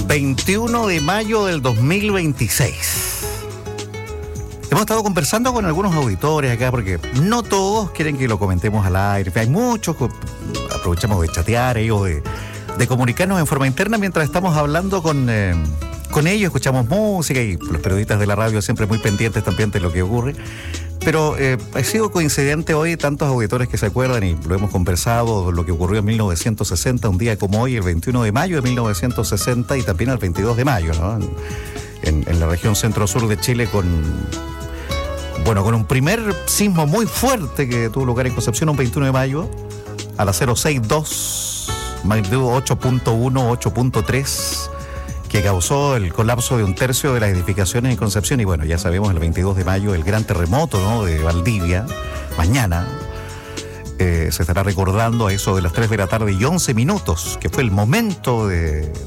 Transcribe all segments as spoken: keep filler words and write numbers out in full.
veintiuno de mayo del dos mil veintiséis. Hemos estado conversando con algunos auditores acá porque no todos quieren que lo comentemos al aire. Hay muchos, aprovechamos de chatear ellos, de, de comunicarnos en forma interna mientras estamos hablando con, eh, con ellos, escuchamos música y los periodistas de la radio siempre muy pendientes también de lo que ocurre. Pero eh, ha sido coincidente hoy tantos auditores que se acuerdan y lo hemos conversado, lo que ocurrió en mil novecientos sesenta, un día como hoy, el veintiuno de mayo de mil novecientos sesenta y también el veintidós de mayo, ¿no? En, en, en la región centro-sur de Chile con, bueno, con un primer sismo muy fuerte que tuvo lugar en Concepción un veintiuno de mayo a las cero seis dos, magnitud ocho punto uno, ocho punto tres, que causó el colapso de un tercio de las edificaciones en Concepción. Y bueno, ya sabemos, el veintidós de mayo, el gran terremoto, ¿no?, de Valdivia. Mañana eh, se estará recordando a eso de las tres de la tarde y once minutos, que fue el momento de, de,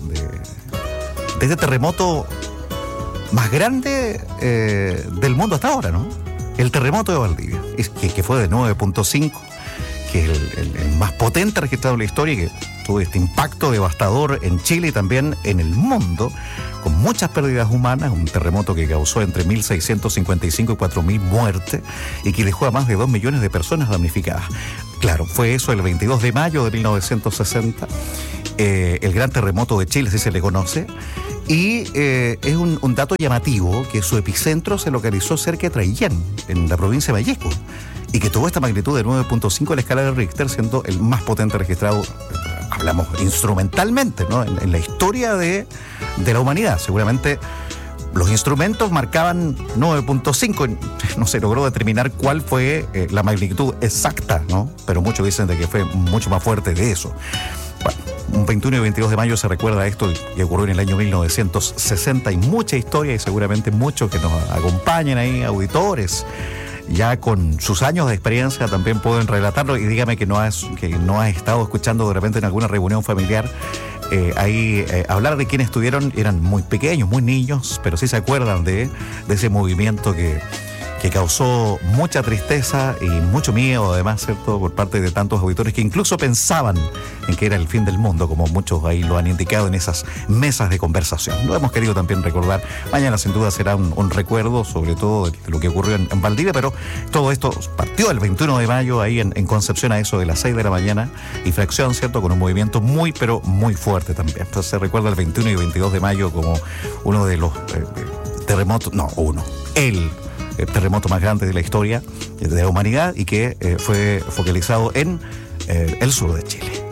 de este terremoto más grande eh, del mundo hasta ahora, ¿no? El terremoto de Valdivia, que, que fue de nueve punto cinco, que es el, el, el más potente registrado en la historia y que tuvo este impacto devastador en Chile y también en el mundo, con muchas pérdidas humanas, un terremoto que causó entre mil seiscientos cincuenta y cinco y cuatro mil muertes y que dejó a más de dos millones de personas damnificadas. Claro, fue eso el veintidós de mayo de mil novecientos sesenta, eh, el gran terremoto de Chile, así se le conoce, y eh, es un, un dato llamativo que su epicentro se localizó cerca de Traillén, en la provincia de Vallejo, y que tuvo esta magnitud de nueve punto cinco en la escala de Richter, siendo el más potente registrado, hablamos instrumentalmente, ¿no?, en, en la historia de, de la humanidad. Seguramente los instrumentos marcaban nueve punto cinco, no se logró determinar cuál fue eh, la magnitud exacta, ¿no? Pero muchos dicen de que fue mucho más fuerte de eso. Bueno, un veintiuno y veintidós de mayo se recuerda esto que ocurrió en el año mil novecientos sesenta. Hay mucha historia y seguramente muchos que nos acompañan ahí, auditores, ya con sus años de experiencia también pueden relatarlo. Y dígame que no has, que no has estado escuchando de repente en alguna reunión familiar eh, ahí eh, hablar de quienes estuvieron, eran muy pequeños, muy niños, pero sí se acuerdan de, de ese movimiento que, que causó mucha tristeza y mucho miedo, además, ¿cierto?, por parte de tantos auditores que incluso pensaban en que era el fin del mundo, como muchos ahí lo han indicado en esas mesas de conversación. Lo hemos querido también recordar. Mañana sin duda será un, un recuerdo, sobre todo de lo que ocurrió en, en Valdivia, pero todo esto partió el veintiuno de mayo ahí en, en Concepción a eso de las seis de la mañana y fracción, ¿cierto?, con un movimiento muy, pero muy fuerte también. Entonces se recuerda el veintiuno y veintidós de mayo como uno de los eh, terremotos, no, uno, el el terremoto más grande de la historia de la humanidad y que eh, fue focalizado en eh, el sur de Chile.